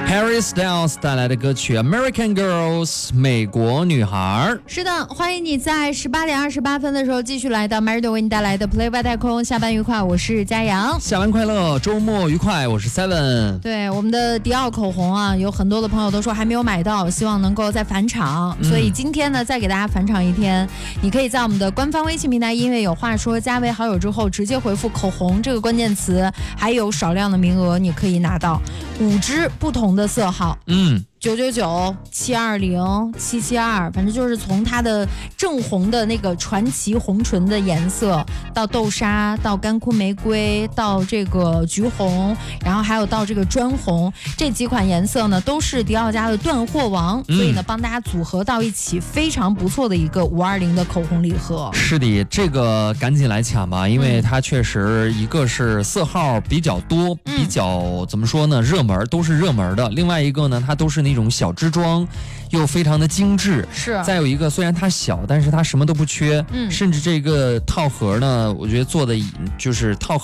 Harry Styles 带来的歌曲 American Girls 美国女孩。 是的，欢迎你在18点28分的时候继续来到 Marido 为你带来的 Play 外太空。下班愉快，我是佳阳。 下班快乐，周末愉快，我是 Seven。 对，我们的迪奥口红啊，有很多的朋友都说还没有买到，希望能够再返场。所以今天呢，再给大家返场一天。你可以在我们的官方微信平台音乐有话说加为好友之后，直接回复口红这个关键词，还有少量的名额，你可以拿到5支不同的色号。999、720、772，反正就是从它的正红的那个传奇红唇的颜色，到豆沙，到干枯玫瑰，到这个橘红，然后还有到这个砖红，这几款颜色呢都是迪奥家的断货王，所以呢帮大家组合到一起，非常不错的一个520的口红礼盒。 是的，这个赶紧来抢吧，因为它确实一个是色号比较多，比较怎么说呢，热门，都是热门的。另外一个呢，它都是那种小支装，又非常的精致。 是。 再有一个，虽然它小，但是它什么都不缺。甚至这个套盒呢，我觉得做的就是套盒